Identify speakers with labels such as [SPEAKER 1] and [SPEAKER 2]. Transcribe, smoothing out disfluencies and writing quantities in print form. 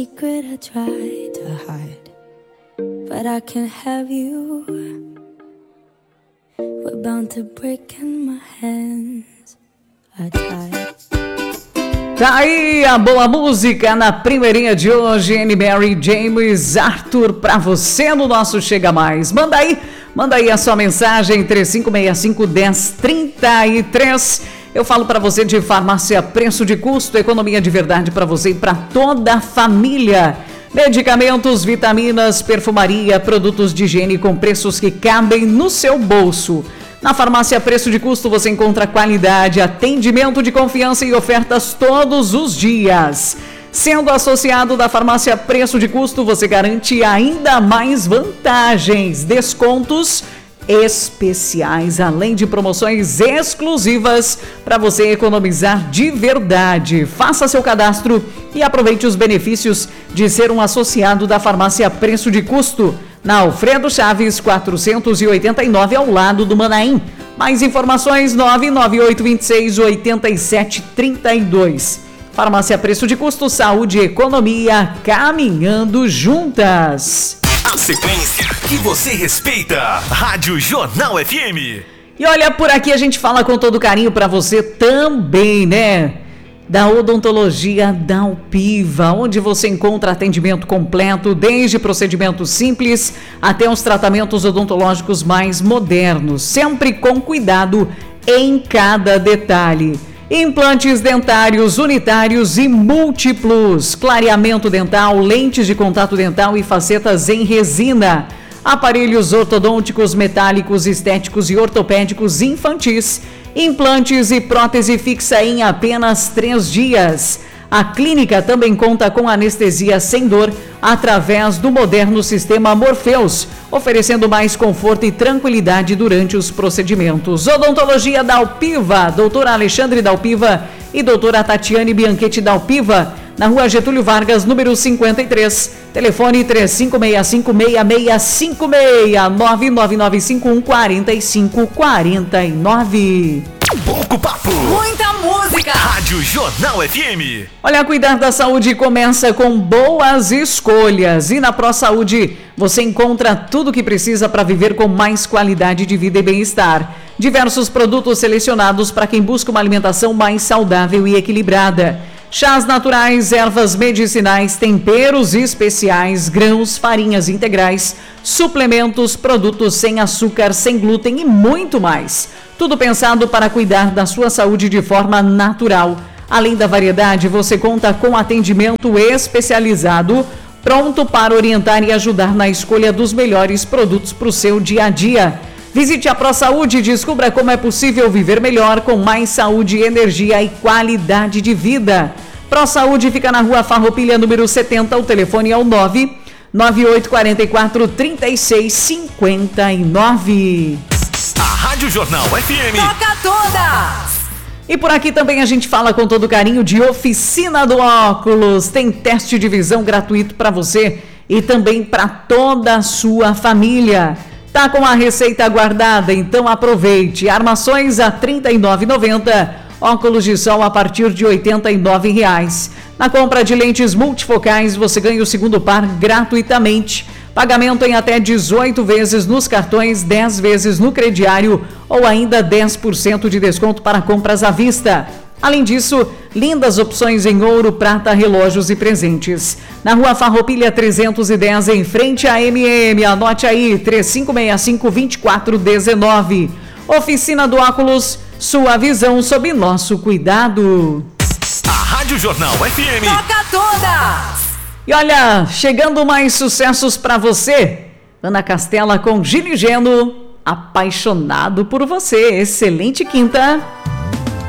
[SPEAKER 1] Secret I try to hide, but I can't have you. We're bound to break and my hands are tied.
[SPEAKER 2] Tá aí a boa música na primeirinha de hoje, Anne Mary, James Arthur, pra você no nosso Chega Mais. Manda aí a sua mensagem, 3565-1033. Eu falo pra você de farmácia preço de custo, economia de verdade pra você e pra toda a família. Medicamentos, vitaminas, perfumaria, produtos de higiene com preços que cabem no seu bolso. Na farmácia Preço de Custo você encontra qualidade, atendimento de confiança e ofertas todos os dias. Sendo associado da farmácia Preço de Custo, você garante ainda mais vantagens, descontos especiais, além de promoções exclusivas para você economizar de verdade. Faça seu cadastro e aproveite os benefícios de ser um associado da farmácia Preço de Custo. Na Alfredo Chaves 489, ao lado do Manaim. Mais informações 998268732. Farmácia Preço de Custo, saúde e economia caminhando juntas.
[SPEAKER 3] A sequência que você respeita. Rádio Jornal FM.
[SPEAKER 2] E olha, por aqui a gente fala com todo carinho para você também, né? Da odontologia Dalpiva, onde você encontra atendimento completo, desde procedimentos simples até os tratamentos odontológicos mais modernos, sempre com cuidado em cada detalhe. Implantes dentários unitários e múltiplos, clareamento dental, lentes de contato dental e facetas em resina. Aparelhos ortodônticos, metálicos, estéticos e ortopédicos infantis. Implantes e prótese fixa em apenas 3 dias. A clínica também conta com anestesia sem dor através do moderno sistema Morpheus, oferecendo mais conforto e tranquilidade durante os procedimentos. Odontologia Dalpiva, doutora Alexandre Dalpiva e doutora Tatiane Bianchetti Dalpiva, na Rua Getúlio Vargas, número 53. Telefone 3565-6656, 99951-4549.
[SPEAKER 3] Pouco papo,
[SPEAKER 4] muita música.
[SPEAKER 3] Rádio Jornal FM.
[SPEAKER 2] Olha, cuidar da saúde começa com boas escolhas. E na ProSaúde você encontra tudo o que precisa para viver com mais qualidade de vida e bem-estar. Diversos produtos selecionados para quem busca uma alimentação mais saudável e equilibrada. Chás naturais, ervas medicinais, temperos especiais, grãos, farinhas integrais, suplementos, produtos sem açúcar, sem glúten e muito mais. Tudo pensado para cuidar da sua saúde de forma natural. Além da variedade, você conta com atendimento especializado, pronto para orientar e ajudar na escolha dos melhores produtos para o seu dia a dia. Visite a ProSaúde e descubra como é possível viver melhor com mais saúde, energia e qualidade de vida. ProSaúde fica na Rua Farroupilha, número 70. O telefone é o 99844-3659.
[SPEAKER 3] A Rádio Jornal FM
[SPEAKER 4] toca todas!
[SPEAKER 2] E por aqui também a gente fala com todo carinho de Oficina do Óculos. Tem teste de visão gratuito para você e também para toda a sua família. Tá com a receita guardada? Então aproveite. Armações a R$ 39,90. Óculos de sol a partir de R$ 89,00. Na compra de lentes multifocais, você ganha o segundo par gratuitamente. Pagamento em até 18 vezes nos cartões, 10 vezes no crediário ou ainda 10% de desconto para compras à vista. Além disso, lindas opções em ouro, prata, relógios e presentes. Na Rua Farroupilha 310, em frente à MM. Anote aí, 3565-2419. Oficina do Óculos, sua visão sob nosso cuidado.
[SPEAKER 3] A Rádio Jornal FM
[SPEAKER 4] toca todas!
[SPEAKER 2] E olha, chegando mais sucessos para você. Ana Castela com Gino e Geno, apaixonado por você. Excelente quinta.